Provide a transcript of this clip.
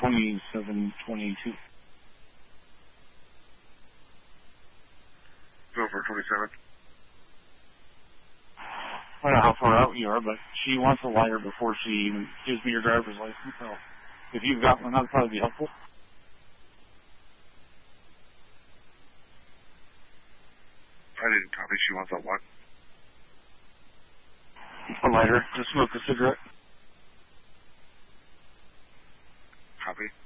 2722. Go for 27. I don't know how far out you are, but she wants a lighter before she even gives me your driver's license, so if you've got one, that would probably be helpful. I didn't copy. She wants a what? A lighter to smoke a cigarette. Copy.